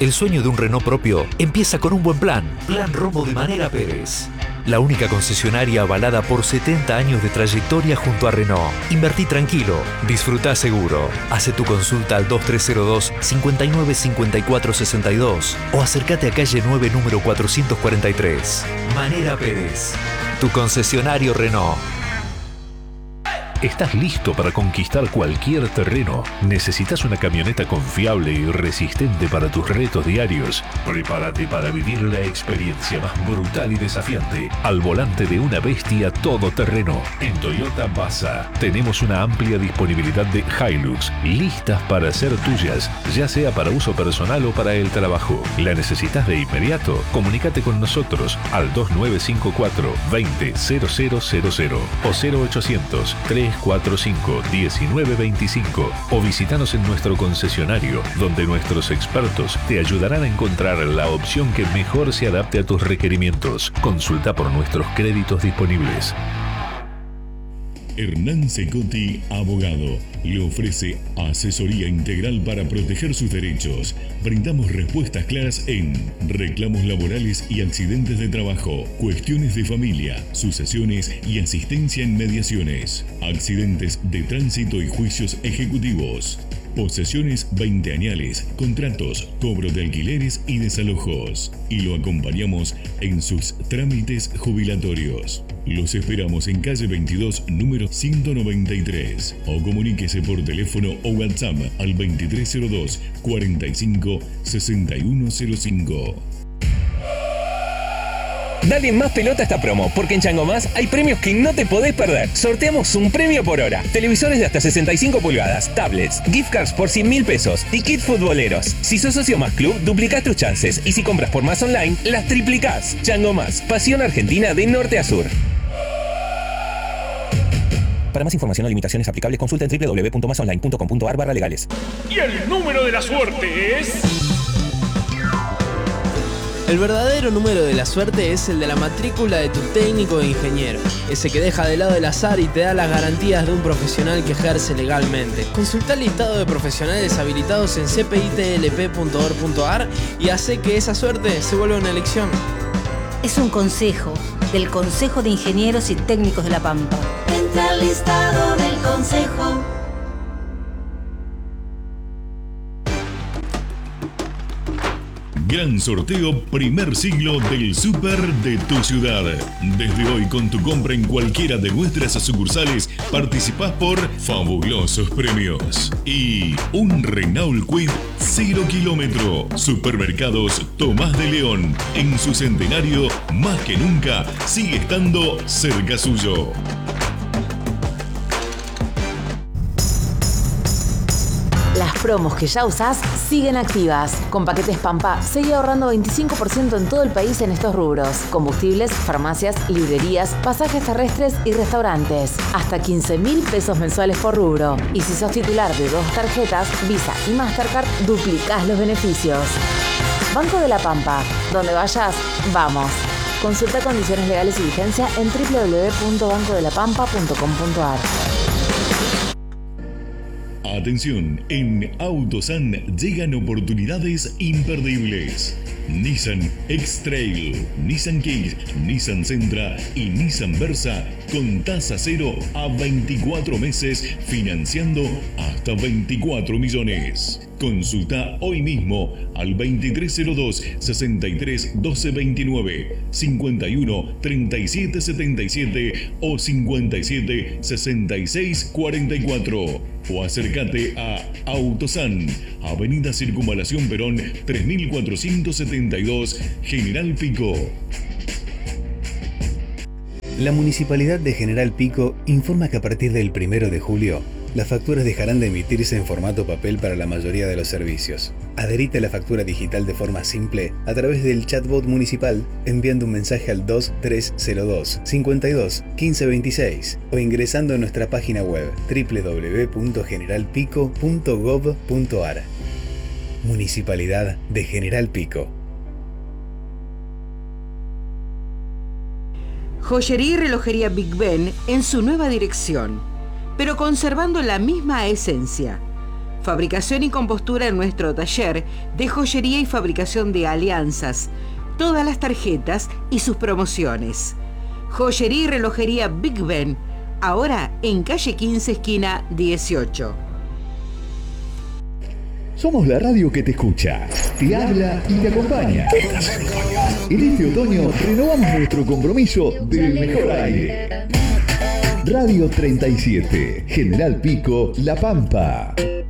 El sueño de un Renault propio empieza con un buen plan. Plan Romo de Manera Pérez. La única concesionaria avalada por 70 años de trayectoria junto a Renault. Invertí tranquilo, disfrutá seguro. Hace tu consulta al 2302-595462 o acércate a calle 9, número 443. Manera Pérez, tu concesionario Renault. ¿Estás listo para conquistar cualquier terreno? ¿Necesitas una camioneta confiable y resistente para tus retos diarios? Prepárate para vivir la experiencia más brutal y desafiante al volante de una bestia todoterreno. En Toyota Baza tenemos una amplia disponibilidad de Hilux listas para ser tuyas, ya sea para uso personal o para el trabajo. ¿La necesitas de inmediato? Comunícate con nosotros al 2954 200000 o 0800 345-1925 o visítanos en nuestro concesionario, donde nuestros expertos te ayudarán a encontrar la opción que mejor se adapte a tus requerimientos. Consulta por nuestros créditos disponibles. Hernán Secotti, abogado, le ofrece asesoría integral para proteger sus derechos. Brindamos respuestas claras en reclamos laborales y accidentes de trabajo, cuestiones de familia, sucesiones y asistencia en mediaciones, accidentes de tránsito y juicios ejecutivos, posesiones 20añales, contratos, cobro de alquileres y desalojos. Y lo acompañamos en sus trámites jubilatorios. Los esperamos en calle 22, número 193. O comuníquese por teléfono o WhatsApp al 2302 45 6105. Dale más pelota a esta promo, porque en Chango Más hay premios que no te podés perder. Sorteamos un premio por hora. Televisores de hasta 65 pulgadas, tablets, gift cards por 100.000 pesos y kit futboleros. Si sos socio Más Club, duplicás tus chances. Y si compras por Más Online, las triplicás. Chango Más, pasión argentina de norte a sur. Para más información o limitaciones aplicables, consulta en www.masonline.com.ar/legales. Y el número de la suerte es... El verdadero número de la suerte es el de la matrícula de tu técnico de ingeniero, ese que deja de lado el azar y te da las garantías de un profesional que ejerce legalmente. Consulta el listado de profesionales habilitados en cpitlp.org.ar y hace que esa suerte se vuelva una elección. Es un consejo del Consejo de Ingenieros y Técnicos de La Pampa. Entra al listado del consejo. Gran sorteo primer siglo del Súper de tu ciudad. Desde hoy, con tu compra en cualquiera de nuestras sucursales, participás por fabulosos premios. Y un Renault Kwid 0 kilómetro. Supermercados Tomás de León. En su centenario, más que nunca, sigue estando cerca suyo. Las promos que ya usás siguen activas. Con paquetes Pampa, seguí ahorrando 25% en todo el país en estos rubros. Combustibles, farmacias, librerías, pasajes terrestres y restaurantes. Hasta 15.000 pesos mensuales por rubro. Y si sos titular de 2 tarjetas, Visa y Mastercard, duplicás los beneficios. Banco de la Pampa. Donde vayas, vamos. Consulta condiciones legales y vigencia en www.bancodelapampa.com.ar. Atención, en Autosan llegan oportunidades imperdibles. Nissan X-Trail, Nissan Kicks, Nissan Sentra y Nissan Versa con tasa cero a 24 meses, financiando hasta 24 millones. Consulta hoy mismo al 2302 63 12 29, 51 37 77 o 57 66 44. O acércate a Autosan, Avenida Circunvalación Perón 3472, General Pico. La Municipalidad de General Pico informa que a partir del 1 de julio, las facturas dejarán de emitirse en formato papel para la mayoría de los servicios. Adherite a la factura digital de forma simple a través del chatbot municipal enviando un mensaje al 2302 52 15 26 o ingresando a nuestra página web www.generalpico.gov.ar. Municipalidad de General Pico. Joyería y relojería Big Ben en su nueva dirección, pero conservando la misma esencia. fabricación y compostura en nuestro taller de joyería y fabricación de alianzas, todas las tarjetas y sus promociones. Joyería y relojería Big Ben, ahora en calle 15, esquina 18. Somos la radio que te escucha, te habla y te acompaña. En este otoño renovamos nuestro compromiso del mejor aire. Radio 37, General Pico, La Pampa.